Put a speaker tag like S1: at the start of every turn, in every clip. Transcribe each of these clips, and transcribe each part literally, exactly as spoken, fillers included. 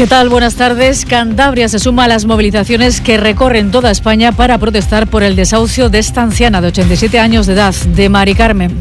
S1: ¿Qué tal? Buenas tardes. Cantabria se suma a las movilizaciones que recorren toda España para protestar por el desahucio de esta anciana de ochenta y siete años de edad, de Mari Carmen.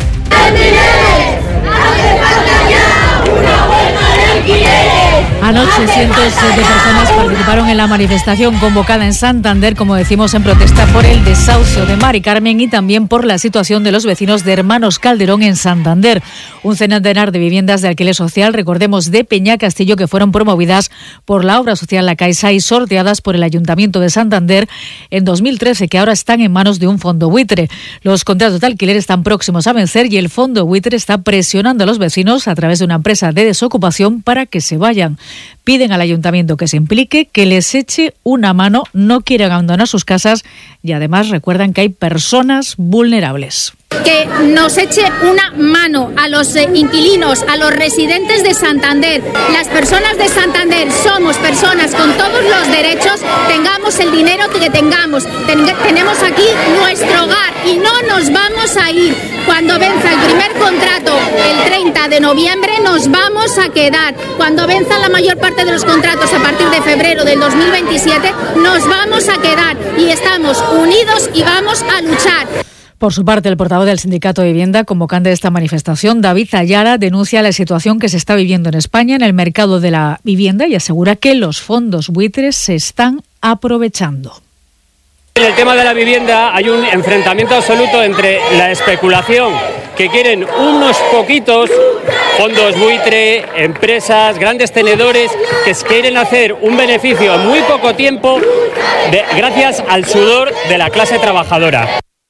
S1: Anoche cientos de personas participaron en la manifestación convocada en Santander, como decimos, en protesta por el desahucio de Mari Carmen y también por la situación de los vecinos de Hermanos Calderón en Santander. Un centenar de viviendas de alquiler social, recordemos, de Peñacastillo, que fueron promovidas por la obra social La Caixa y sorteadas por el Ayuntamiento de Santander en dos mil trece, que ahora están en manos de un fondo buitre. Los contratos de alquiler están próximos a vencer y el fondo buitre está presionando a los vecinos a través de una empresa de desocupación para que se vayan. Piden al ayuntamiento que se implique, que les eche una mano, no quieren abandonar sus casas y además recuerdan que hay personas vulnerables.
S2: Que nos eche una mano a los inquilinos, a los residentes de Santander. Las personas de Santander somos personas con todos los derechos, tengamos el dinero que tengamos. Ten- tenemos aquí nuestro hogar y no nos vamos a ir. Cuando venza el primer contrato, el treinta de noviembre, nos vamos a quedar. Cuando venza la mayor parte de los contratos a partir de febrero del dos mil veintisiete, nos vamos a quedar y estamos unidos y vamos a luchar.
S1: Por su parte, el portavoz del Sindicato de Vivienda, convocante de esta manifestación, David Ayala, denuncia la situación que se está viviendo en España en el mercado de la vivienda y asegura que los fondos buitres se están aprovechando.
S3: En el tema de la vivienda hay un enfrentamiento absoluto entre la especulación que quieren unos poquitos, fondos buitre, empresas, grandes tenedores, que quieren hacer un beneficio en muy poco tiempo de, gracias al sudor de la clase trabajadora.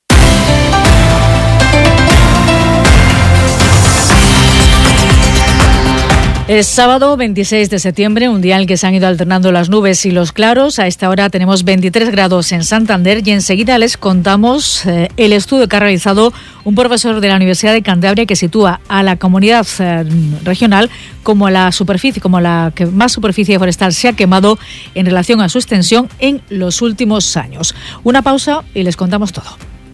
S1: Es sábado veintiséis de septiembre, un día en el que se han ido alternando las nubes y los claros. A esta hora tenemos veintitrés grados en Santander y enseguida les contamos eh, el estudio que ha realizado un profesor de la Universidad de Cantabria que sitúa a la comunidad eh, regional como la superficie, como la que más superficie forestal se ha quemado en relación a su extensión en los últimos años. Una pausa y les contamos todo.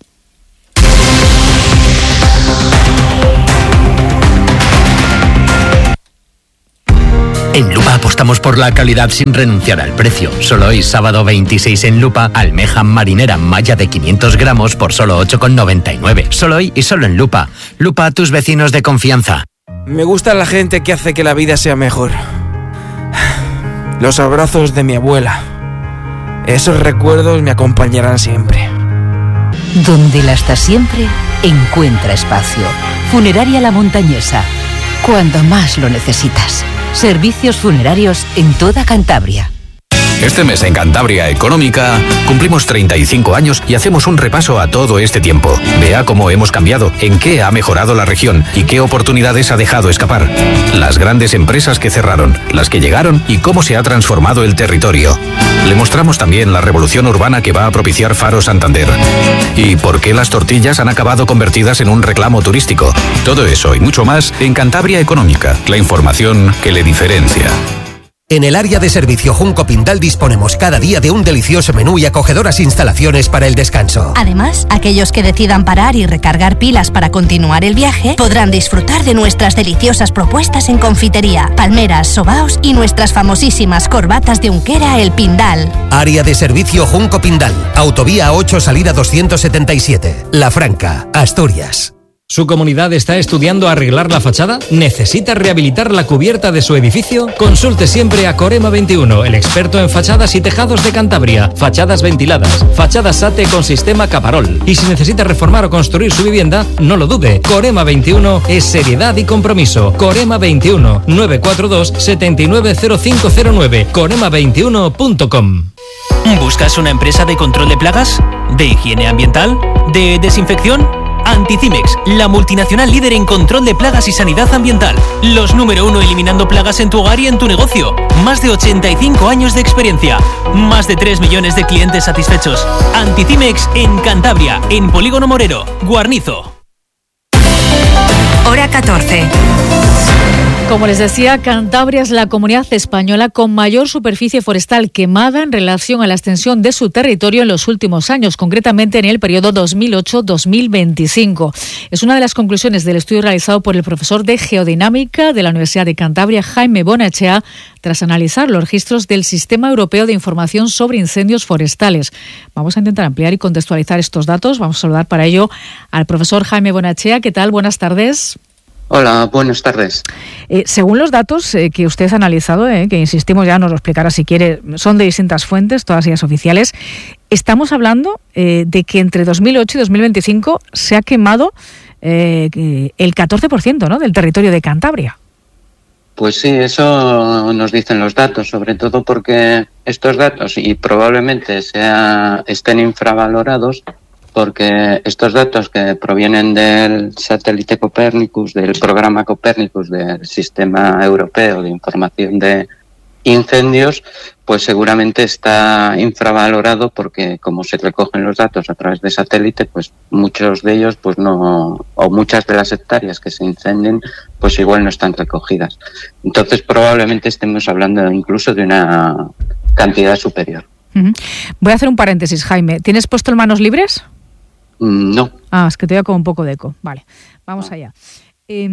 S4: En Lupa apostamos por la calidad sin renunciar al precio. Solo hoy, sábado veintiséis en Lupa, almeja marinera malla de quinientos gramos por solo ocho con noventa y nueve. Solo hoy y solo en Lupa. Lupa, tus vecinos de confianza.
S5: Me gusta la gente que hace que la vida sea mejor. Los abrazos de mi abuela. Esos recuerdos me acompañarán siempre.
S6: Donde la hasta siempre encuentra espacio. Funeraria La Montañesa. Cuando más lo necesitas. Servicios funerarios en toda Cantabria.
S7: Este mes en Cantabria Económica cumplimos treinta y cinco años y hacemos un repaso a todo este tiempo. Vea cómo hemos cambiado, en qué ha mejorado la región y qué oportunidades ha dejado escapar. Las grandes empresas que cerraron, las que llegaron y cómo se ha transformado el territorio. Le mostramos también la revolución urbana que va a propiciar Faro Santander. Y por qué las tortillas han acabado convertidas en un reclamo turístico. Todo eso y mucho más en Cantabria Económica, la información que le diferencia.
S8: En el área de servicio Junco Pindal disponemos cada día de un delicioso menú y acogedoras instalaciones para el descanso.
S9: Además, aquellos que decidan parar y recargar pilas para continuar el viaje podrán disfrutar de nuestras deliciosas propuestas en confitería, palmeras, sobaos y nuestras famosísimas corbatas de Unquera El Pindal.
S8: Área de servicio Junco Pindal, autovía ocho salida doscientos setenta y siete, La Franca, Asturias.
S10: ¿Su comunidad está estudiando arreglar la fachada? ¿Necesita rehabilitar la cubierta de su edificio? Consulte siempre a Corema veintiuno, el experto en fachadas y tejados de Cantabria. Fachadas ventiladas, fachadas SATE con sistema Caparol. Y si necesita reformar o construir su vivienda, no lo dude. Corema veintiuno es seriedad y compromiso. Corema veintiuno, nueve cuatro dos, siete nueve cero cinco cero nueve. corema veintiuno punto com.
S11: ¿Buscas una empresa de control de plagas? ¿De higiene ambiental? ¿De desinfección? Anticimex, la multinacional líder en control de plagas y sanidad ambiental. Los número uno eliminando plagas en tu hogar y en tu negocio. Más de ochenta y cinco años de experiencia. Más de tres millones de clientes satisfechos. Anticimex en Cantabria, en Polígono Morero, Guarnizo.
S12: Hora catorce.
S1: Como les decía, Cantabria es la comunidad española con mayor superficie forestal quemada en relación a la extensión de su territorio en los últimos años, concretamente en el periodo dos mil ocho a dos mil veinticinco. Es una de las conclusiones del estudio realizado por el profesor de Geodinámica de la Universidad de Cantabria, Jaime Bonachea, tras analizar los registros del Sistema Europeo de Información sobre Incendios Forestales. Vamos a intentar ampliar y contextualizar estos datos. Vamos a saludar para ello al profesor Jaime Bonachea. ¿Qué tal? Buenas tardes.
S12: Hola, buenas tardes.
S1: Eh, según los datos eh, que usted ha analizado, eh, que insistimos, ya nos lo explicará si quiere, son de distintas fuentes, todas ellas oficiales, estamos hablando eh, de que entre dos mil ocho y dos mil veinticinco se ha quemado eh, el catorce por ciento, ¿no?, del territorio de Cantabria.
S12: Pues sí, eso nos dicen los datos, sobre todo porque estos datos, y probablemente sea, estén infravalorados, porque estos datos que provienen del satélite Copernicus, del programa Copernicus del Sistema Europeo de Información de Incendios, pues seguramente está infravalorado porque como se recogen los datos a través de satélite, pues muchos de ellos, pues no, o muchas de las hectáreas que se incendien, pues igual no están recogidas. Entonces probablemente estemos hablando incluso de una cantidad superior.
S1: Uh-huh. Voy a hacer un paréntesis, Jaime. ¿Tienes puesto el manos libres?
S12: No.
S1: Ah, es que te oigo con un poco de eco. Vale, vamos allá. Eh,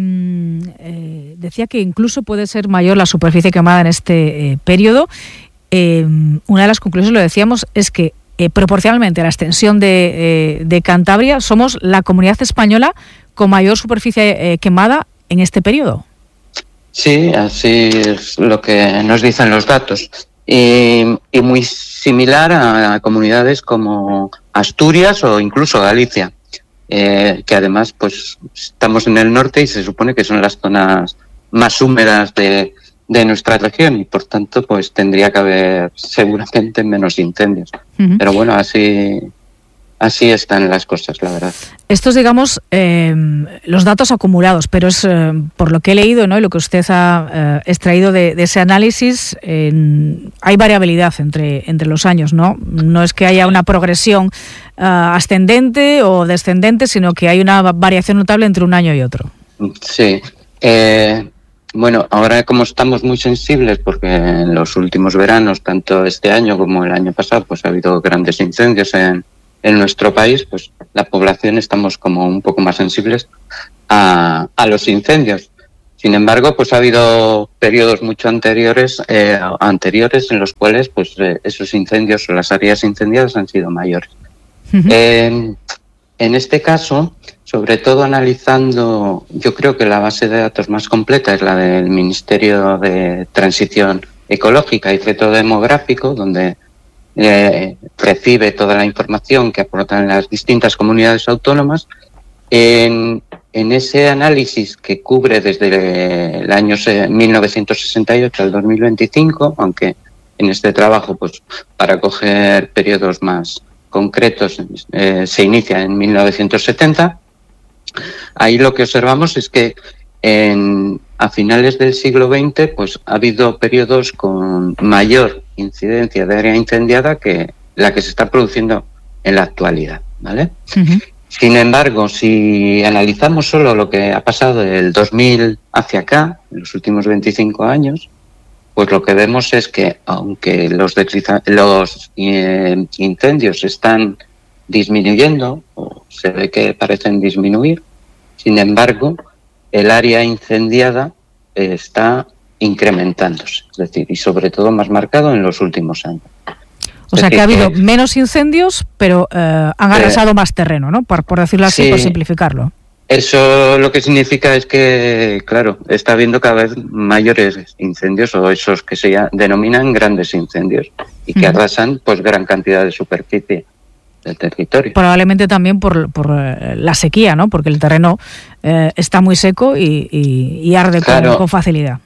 S1: eh, decía que incluso puede ser mayor la superficie quemada en este eh, periodo. Eh, una de las conclusiones, lo decíamos, es que eh, proporcionalmente a la extensión de, eh, de Cantabria somos la comunidad española con mayor superficie eh, quemada en este periodo.
S12: Sí, así es lo que nos dicen los datos. Y, y muy similar a, a comunidades como Asturias o incluso Galicia, eh, que además pues estamos en el norte y se supone que son las zonas más húmedas de, de nuestra región y por tanto pues tendría que haber seguramente menos incendios. Uh-huh. Pero bueno, así así están las cosas, la verdad.
S1: Estos, digamos, eh, los datos acumulados, pero es eh, por lo que he leído, ¿no?, y lo que usted ha eh, extraído de, de ese análisis, eh, hay variabilidad entre, entre los años, ¿no? No es que haya una progresión uh, ascendente o descendente, sino que hay una variación notable entre un año y otro.
S12: Sí. Eh, bueno, ahora como estamos muy sensibles, porque en los últimos veranos, tanto este año como el año pasado, pues ha habido grandes incendios en En nuestro país, pues la población estamos como un poco más sensibles a, a los incendios. Sin embargo, pues ha habido periodos mucho anteriores, eh, anteriores en los cuales pues eh, esos incendios o las áreas incendiadas han sido mayores. Uh-huh. Eh, en este caso, sobre todo analizando, yo creo que la base de datos más completa es la del Ministerio de Transición Ecológica y Reto Demográfico, donde Eh, recibe toda la información que aportan las distintas comunidades autónomas. En, en ese análisis que cubre desde el año mil novecientos sesenta y ocho al dos mil veinticinco, aunque en este trabajo, pues para coger periodos más concretos, eh, se inicia en mil novecientos setenta, ahí lo que observamos es que en, a finales del siglo veinte pues ha habido periodos con mayor incidencia de área incendiada que la que se está produciendo en la actualidad, ¿vale? Uh-huh. Sin embargo, si analizamos solo lo que ha pasado del dos mil hacia acá, en los últimos veinticinco años, pues lo que vemos es que aunque los, desliza- los eh, incendios están disminuyendo, o se ve que parecen disminuir, sin embargo, el área incendiada eh, está incrementándose, es decir, y sobre todo más marcado en los últimos años.
S1: O sea, que ha habido que, menos incendios, pero eh, han arrasado eh, más terreno, ¿no? Por, por decirlo así, sí, por simplificarlo.
S12: Eso lo que significa es que, claro, está habiendo cada vez mayores incendios, o esos que se denominan grandes incendios, y que uh-huh. arrasan pues gran cantidad de superficie del territorio.
S1: Probablemente también por, por la sequía, ¿no? Porque el terreno eh, está muy seco y, y, y arde claro. con, con facilidad.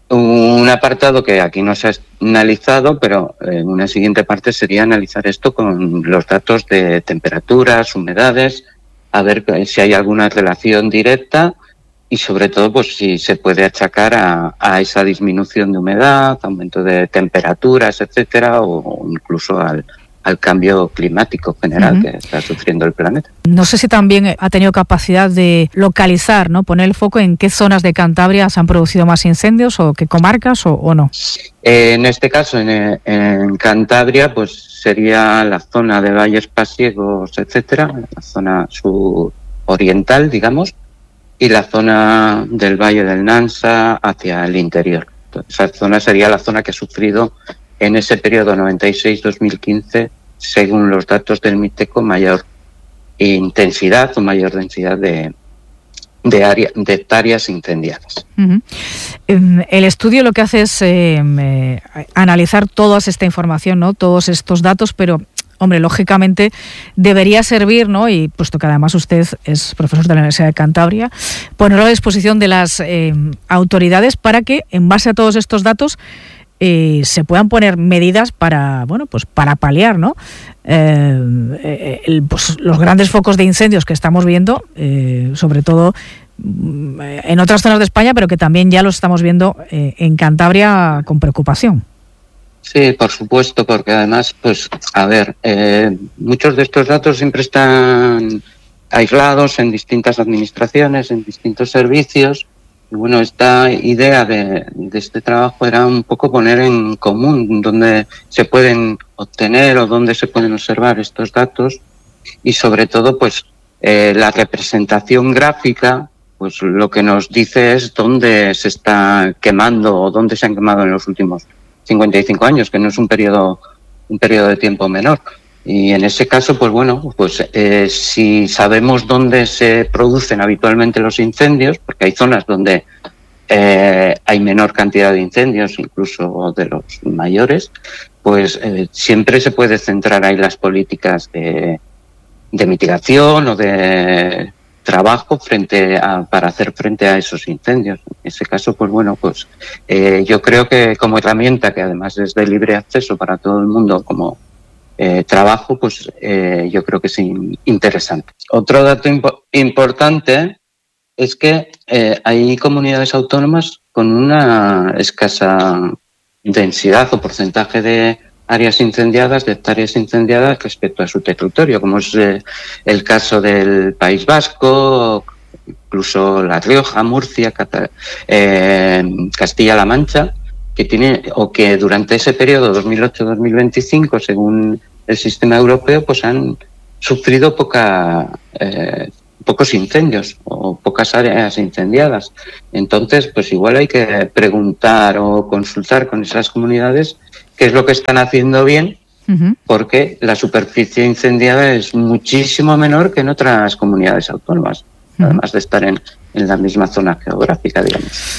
S12: Un apartado que aquí no se ha analizado, pero en una siguiente parte sería analizar esto con los datos de temperaturas, humedades, a ver si hay alguna relación directa y sobre todo pues si se puede achacar a, a esa disminución de humedad, aumento de temperaturas, etcétera, o incluso al, al cambio climático general
S1: Uh-huh.
S12: que está sufriendo el planeta.
S1: No sé si también ha tenido capacidad de localizar, ¿no? Poner el foco en qué zonas de Cantabria se han producido más incendios o qué comarcas o, o no.
S12: Eh, en este caso, en, en Cantabria, pues sería la zona de valles pasiegos, etcétera, la zona suroriental, digamos, y la zona del Valle del Nansa hacia el interior. Entonces, esa zona sería la zona que ha sufrido en ese periodo noventa y seis a dos mil quince, según los datos del MITECO, mayor intensidad o mayor densidad de, de, área, de hectáreas incendiadas.
S1: Uh-huh. El estudio lo que hace es eh, eh, analizar toda esta información, ¿no? Todos estos datos, pero hombre, lógicamente debería servir, ¿no? Y puesto que además usted es profesor de la Universidad de Cantabria, ponerlo a disposición de las eh, autoridades para que, en base a todos estos datos, eh, se puedan poner medidas para, bueno, pues para paliar, ¿no? Eh, el, pues, los grandes focos de incendios que estamos viendo, eh, sobre todo en otras zonas de España, pero que también ya los estamos viendo eh, en Cantabria con preocupación.
S12: Sí, por supuesto, porque además, pues, a ver, eh, muchos de estos datos siempre están aislados en distintas administraciones, en distintos servicios. Y bueno, esta idea de, de este trabajo era un poco poner en común dónde se pueden obtener o dónde se pueden observar estos datos y sobre todo, pues, eh, la representación gráfica, pues lo que nos dice es dónde se está quemando o dónde se han quemado en los últimos cincuenta y cinco años, que no es un periodo un periodo de tiempo menor. Y en ese caso, pues bueno, pues eh, si sabemos dónde se producen habitualmente los incendios, porque hay zonas donde eh, hay menor cantidad de incendios, incluso de los mayores, pues eh, siempre se puede centrar ahí las políticas de, de mitigación o de trabajo frente a, para hacer frente a esos incendios. En ese caso, pues bueno, pues eh, yo creo que como herramienta, que además es de libre acceso para todo el mundo, como eh, trabajo, pues eh, yo creo que es interesante. Otro dato impo- importante es que eh, hay comunidades autónomas con una escasa densidad o porcentaje de áreas incendiadas, de hectáreas incendiadas respecto a su territorio, como es eh, el caso del País Vasco, incluso La Rioja, Murcia, Cata- eh, Castilla-La Mancha, que tiene o que durante ese periodo dos mil ocho a dos mil veinticinco, según el sistema europeo, pues han sufrido poca eh, pocos incendios o pocas áreas incendiadas. Entonces, pues igual hay que preguntar o consultar con esas comunidades qué es lo que están haciendo bien, uh-huh. porque la superficie incendiada es muchísimo menor que en otras comunidades autónomas, uh-huh. además de estar en, en la misma zona geográfica, digamos.